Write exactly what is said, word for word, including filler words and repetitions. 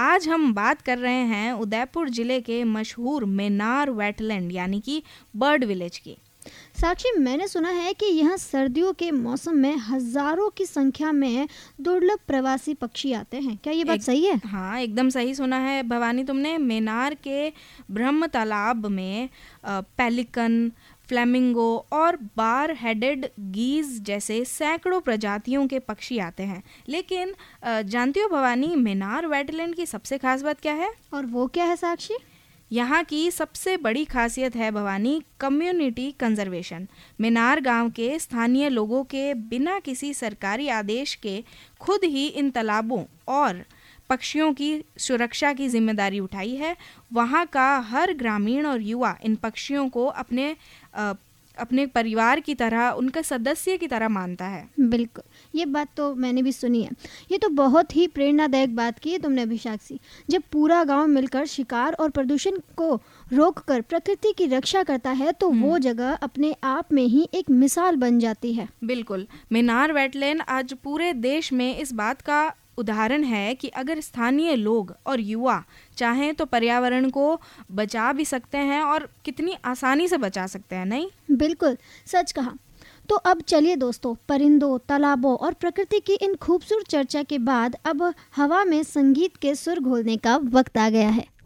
आज हम बात कर रहे हैं उदयपुर जिले के मशहूर मेनार वेटलैंड यानी कि बर्ड विलेज की। साक्षी, मैंने सुना है कि यहाँ सर्दियों के मौसम में हजारों की संख्या में दुर्लभ प्रवासी पक्षी आते हैं। क्या ये बात एक, सही है? हाँ, एकदम सही सुना है भवानी तुमने। मेनार के ब्रह्म तालाब में पेलिकन, फ्लेमिंगो और बार हेडेड गीज जैसे सैकड़ों प्रजातियों के पक्षी आते हैं। लेकिन जानती हो भवानी, मेनार वेटलैंड की सबसे खास बात क्या है? और वो क्या है साक्षी? यहाँ की सबसे बड़ी खासियत है भवानी कम्युनिटी कंजर्वेशन। मेनार गांव के स्थानीय लोगों के बिना किसी सरकारी आदेश के खुद ही इन तालाबों और पक्षियों की सुरक्षा की जिम्मेदारी उठाई है। वहाँ का हर ग्रामीण और युवा इन पक्षियों को अपने आ, अपने परिवार की तरह, उनके सदस्य की तरह मानता है। बिल्कुल, ये बात तो मैंने भी सुनी है। ये तो बहुत ही प्रेरणादायक बात की है तुमने अभी साक्षी। जब पूरा गांव मिलकर शिकार और प्रदूषण को रोककर प्रकृति की रक्षा करता है तो वो जगह अपने आप में ही एक मिसाल बन जाती है। बिल्कुल, मेनार वेटलैंड आज पूरे देश में इस बात का उदाहरण है कि अगर स्थानीय लोग और युवा चाहें तो पर्यावरण को बचा भी सकते हैं, और कितनी आसानी से बचा सकते हैं, नहीं? बिल्कुल सच कहा। तो अब चलिए दोस्तों, परिंदों, तालाबों और प्रकृति की इन खूबसूरत चर्चा के बाद अब हवा में संगीत के सुर घोलने का वक्त आ गया है।